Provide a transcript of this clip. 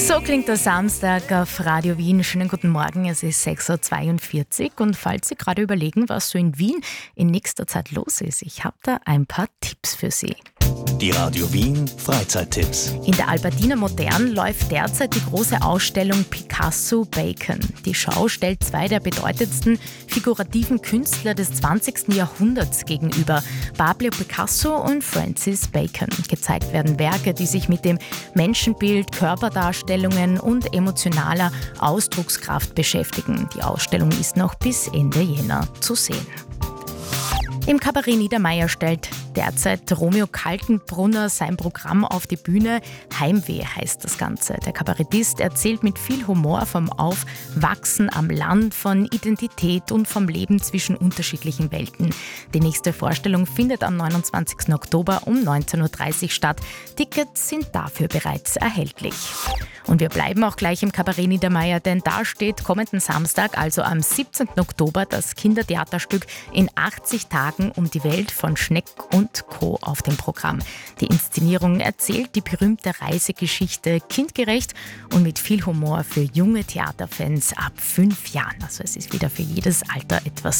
So klingt der Samstag auf Radio Wien. Schönen guten Morgen, es ist 6.42 Uhr und falls Sie gerade überlegen, was so in Wien in nächster Zeit los ist, ich habe da ein paar Tipps für Sie. Die Radio Wien Freizeittipps. In der Albertina Modern läuft derzeit die große Ausstellung Picasso Bacon. Die Schau stellt zwei der bedeutendsten figurativen Künstler des 20. Jahrhunderts gegenüber, Pablo Picasso und Francis Bacon. Gezeigt werden Werke, die sich mit dem Menschenbild, Körperdarstellungen und emotionaler Ausdruckskraft beschäftigen. Die Ausstellung ist noch bis Ende Jänner zu sehen. Im Kabarett Niedermeyer stellt derzeit Romeo Kaltenbrunner sein Programm auf die Bühne. Heimweh heißt das Ganze. Der Kabarettist erzählt mit viel Humor vom Aufwachsen am Land, von Identität und vom Leben zwischen unterschiedlichen Welten. Die nächste Vorstellung findet am 29. Oktober um 19.30 Uhr statt. Tickets sind dafür bereits erhältlich. Und wir bleiben auch gleich im Kabarett Niedermeyer, denn da steht kommenden Samstag, also am 17. Oktober, das Kindertheaterstück In 80 Tagen um die Welt von Schneck und Co. auf dem Programm. Die Inszenierung erzählt die berühmte Reisegeschichte kindgerecht und mit viel Humor für junge Theaterfans ab 5 Jahren. Also es ist wieder für jedes Alter etwas